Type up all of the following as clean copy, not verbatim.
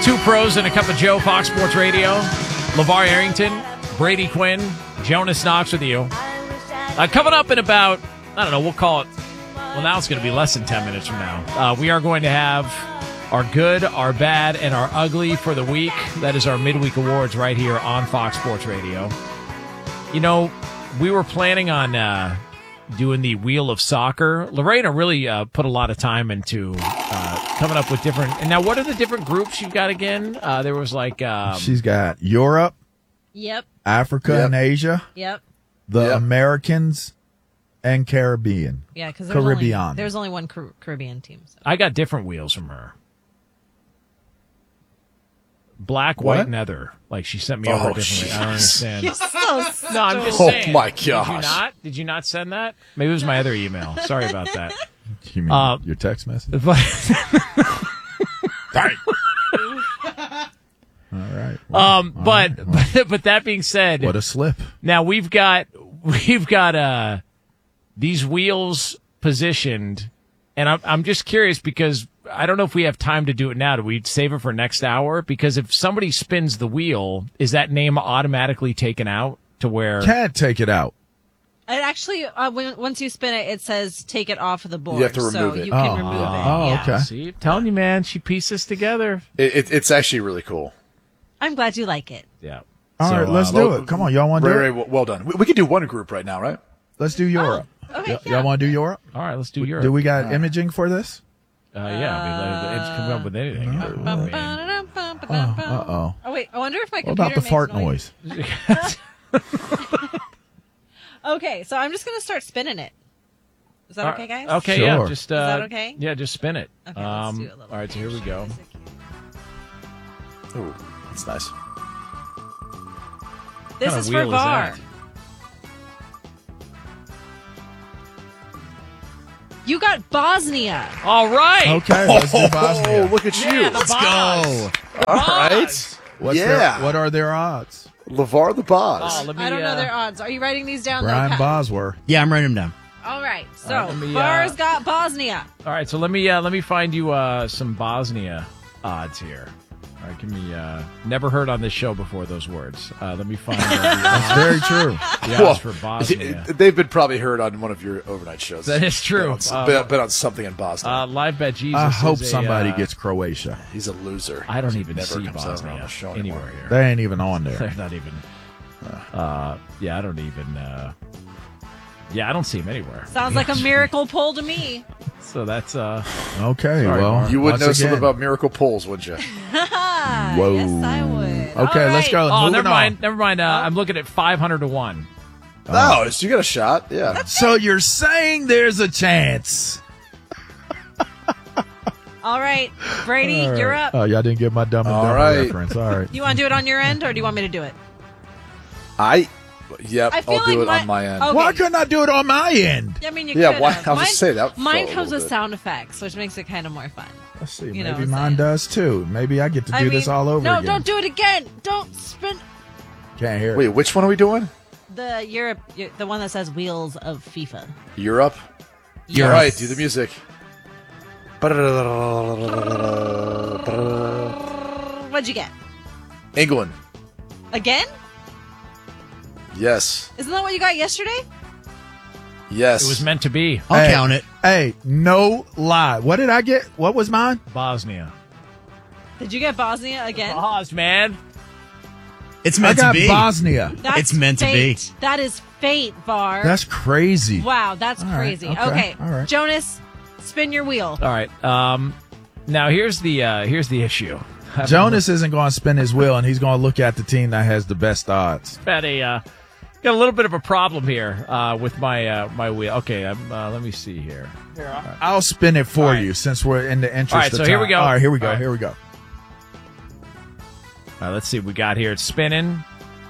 Two pros and a cup of Joe, Fox Sports Radio. LeVar Arrington, Brady Quinn, Jonas Knox with you. Coming up in about, I don't know, we'll call it, well, now it's going to be less than 10 minutes from now. We are going to have our good, our bad, and our ugly for the week. That is our midweek awards right here on Fox Sports Radio. You know, we were planning on doing the Wheel of Soccer. Lorena really put a lot of time into coming up with different. And now, what are the different groups you've got again? There was like she's got Europe, Yep. Africa, and Asia. Yep. The Americans and Caribbean. Yeah, because there's only one Caribbean team. So. I got different wheels from her. Black, white, and other. Like she sent me over differently. I don't understand. You're so No, I'm just saying. Oh my gosh! Did you not send that? Maybe it was my other email. Sorry about that. You mean your text message? But, all right. But that being said, what a slip. Now we've got these wheels positioned, and I'm just curious because I don't know if we have time to do it now. Do we save it for next hour? Because if somebody spins the wheel, is that name automatically taken out to where can't take it out? It actually, once you spin it, it says take it off of the board. You have to remove it. You can remove it. Oh, okay. See, I'm telling you, man, she pieced this together. It's actually really cool. I'm glad you like it. Yeah. All right, let's do it. Come on, y'all want to do it? Well done. We can do one group right now, right? Let's do Europe. Okay. Y'all want to do Europe? All right, let's do Europe. Do we got imaging for this? Yeah, I mean, it's coming up with anything. Uh-oh. Oh, wait. I wonder if my What computer about the makes fart noise? Okay, so I'm just going to start spinning it. Is that okay, guys? Okay, Sure. yeah. Just, Is that okay? Yeah, just spin it. Okay, let's do it a little all right, so here we go. Ooh, that's nice. This What is kind for of wheel is VAR. that? You got Bosnia. All right. Okay, let's do Bosnia. Oh, look at you. Yeah, let's go. All right. What are their odds? LeVar the Boz. Oh, let me, I don't know their odds. Are you writing these down? Brian though, Pat? Bosworth. Yeah, I'm writing them down. All right. So, All right, let me, VAR's got Bosnia. All right, so let me find you some Bosnia odds here. All right, give me never heard on this show before those words. Let me find That's very true. the odds for Bosnia. They've been probably heard on one of your overnight shows. That is true. Been on something in Boston. Live Bet Jesus. I hope is somebody a, gets Croatia. He's a loser. I don't even Never see comes out on Bosnia the show anywhere anymore. here. They ain't even on there. They're not even. Yeah, I don't even. Yeah, I don't see him anywhere. Sounds like a miracle poll to me. So that's Okay, Sorry, well, Mark. You would once know something again. about miracle polls, wouldn't you? Whoa. Yes, I would. Okay, All let's right. go. Oh, Moving never on. mind. Never mind. I'm looking at 500 to 1. No, so you got a shot. Yeah. So you're saying there's a chance? All right, Brady, you're up. Oh, y'all didn't get my Dumb and All Dumber right. reference. All right. You want to do it on your end, or do you want me to do it? Yep, I feel I'll do like it on my end. Okay. Why couldn't I do it on my end? I mean, you Yeah, could why- have. I was just saying that Mine felt a comes little with bit. sound effects, which makes it kind of more fun. Let's see. You know Maybe what I'm mine saying. does too. Maybe I get to do this all over no, again. don't do it again. Don't spin Can't hear it. Wait, which one are we doing? the Europe, the one that says Wheels of FIFA. Europe? Europe. All right, do the music. What'd you get? England. Again? Yes. Isn't that what you got yesterday? Yes. It was meant to be. I'll Hey. count it. Hey, no lie. What did I get? What was mine? Bosnia. Did you get Bosnia again? Bos, man. It's I meant to got be. Bosnia. That's It's meant to be. fate. That is fate, VAR. That's crazy. Wow, that's All right, crazy. okay, Okay, all right. Jonas, spin your wheel. All right. Now here's the issue. Jonas isn't going to spin his wheel, and he's going to look at the team that has the best odds. Got a little bit of a problem here with my my wheel. Okay, let me see here. I'll spin it for All right. you since we're in the interest All right, of so time. here we go. All right, here we go. All right. Here we go. All right, let's see what we got here. It's spinning,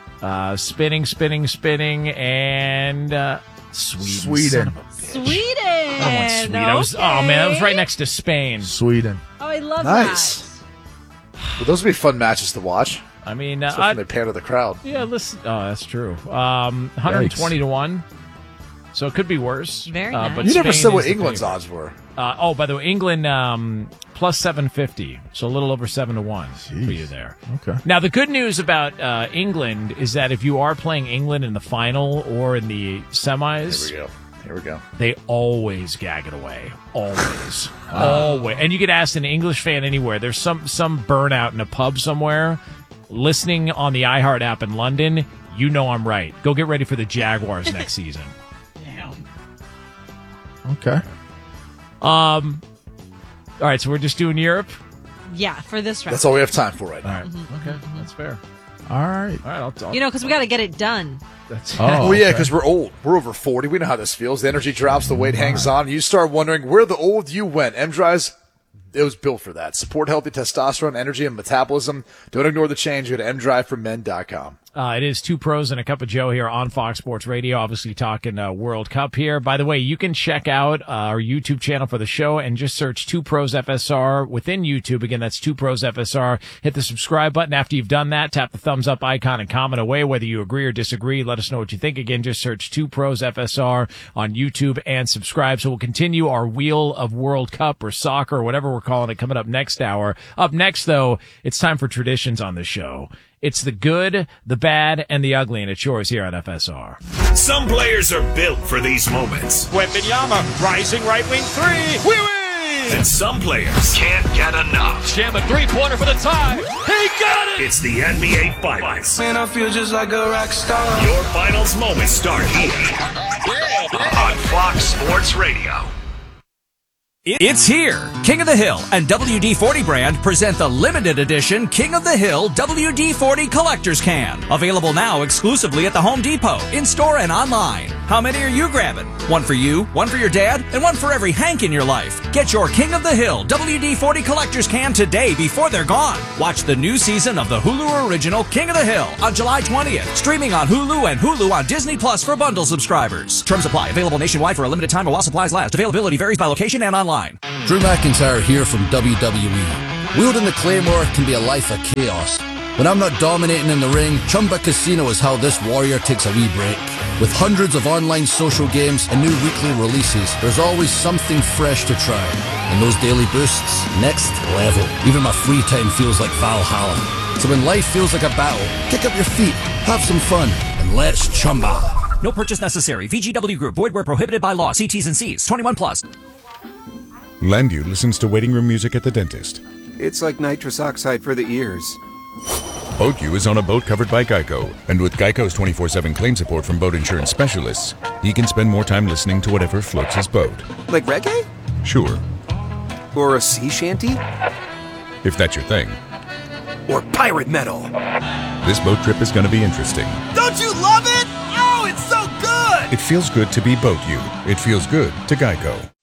spinning, and Sweden. Son of a bitch. Sweden. I want Sweden. I was, oh man, that was right next to Spain. Sweden. Oh, I love Nice. Well, those would be fun matches to watch. I mean, Especially when they pander the crowd. yeah, listen. Oh, that's true. 120 to 1. So it could be worse. Very But nice. You never Spain said what is the England's favorite. odds were. By the way, England plus 750, so a little over 7-1 for you there. Okay. Now, the good news about England is that if you are playing England in the final or in the semis, Here we go. they always gag it away. Always. Always. And you get asked an English fan anywhere. There's some burnout in a pub somewhere listening on the iHeart app in London. You know I'm right. Go get ready for the Jaguars next season. Okay. All right, so we're just doing Europe? Yeah, for this round. That's all we have time for right now. All right. Okay, that's fair. All right. All right, I'll You know, because we got to get it done. that's Well, yeah, okay. because we're old. We're over 40. We know how this feels. The energy drops, the weight hangs on. You start wondering where the old you went. M-Drive's, it was built for that. Support healthy testosterone, energy, and metabolism. Don't ignore the change. Go to mdriveformen.com. It is Two Pros and a Cup of Joe here on Fox Sports Radio, obviously talking World Cup here. By the way, you can check out our YouTube channel for the show and just search Two Pros FSR within YouTube. Again, that's Two Pros FSR. Hit the subscribe button. After you've done that, tap the thumbs up icon and comment away whether you agree or disagree. Let us know what you think. Again, just search Two Pros FSR on YouTube and subscribe. So we'll continue our Wheel of World Cup or soccer or whatever we're calling it coming up next hour. Up next, though, it's time for traditions on the show. It's the good, the bad, and the ugly, and it's yours here on FSR. Some players are built for these moments. Wembanyama, rising right wing three. We win! And some players can't get enough. Jam a three-pointer for the tie. He got it! It's the NBA Finals. Man, I feel just like a rock star. Your finals moments start here on Fox Sports Radio. It's here. King of the Hill and WD-40 brand present the limited edition King of the Hill WD-40 Collector's Can. Available now exclusively at the Home Depot, in-store and online. How many are you grabbing? One for you, one for your dad, and one for every Hank in your life. Get your King of the Hill WD-40 Collector's Can today before they're gone. Watch the new season of the Hulu original King of the Hill on July 20th. Streaming on Hulu and Hulu on Disney Plus for bundle subscribers. Terms apply. Available nationwide for a limited time or while supplies last. Availability varies by location and online. Drew McIntyre here from WWE. Wielding the Claymore can be a life of chaos. When I'm not dominating in the ring, Chumba Casino is how this warrior takes a wee break. With hundreds of online social games and new weekly releases, there's always something fresh to try. And those daily boosts, next level. Even my free time feels like Valhalla. So when life feels like a battle, kick up your feet, have some fun, and let's Chumba. No purchase necessary. VGW Group. Void where prohibited by law. See T's and C's. 21 plus. Landu listens to waiting room music at the dentist. It's like nitrous oxide for the ears. BoatU is on a boat covered by Geico, and with Geico's 24/7 claim support from boat insurance specialists, he can spend more time listening to whatever floats his boat. Like reggae? Sure, Or a sea shanty? if that's your thing. Or pirate metal? This boat trip is going to be interesting. Don't you love it? Oh, it's so good! It feels good to be BoatU. It feels good to Geico.